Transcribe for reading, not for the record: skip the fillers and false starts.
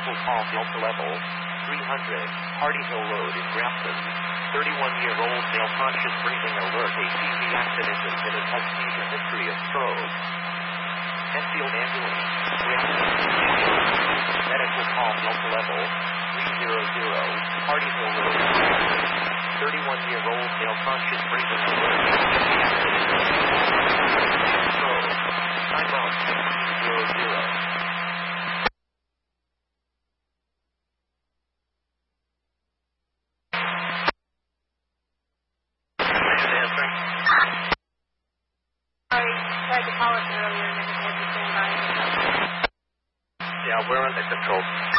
Medical call Delta level 300, Hardy Hill Road in Grafton. 31-year-old male conscious breathing alert. ACV accident admitted has seizure history of stroke. Enfield ambulance. Grafton. Medical call Delta level 300, Hardy Hill Road in Grafton. 31-year-old male conscious breathing alert. Stroke. Time out 1600. Tried to call us earlier and then it had the same line. Yeah, we're under control.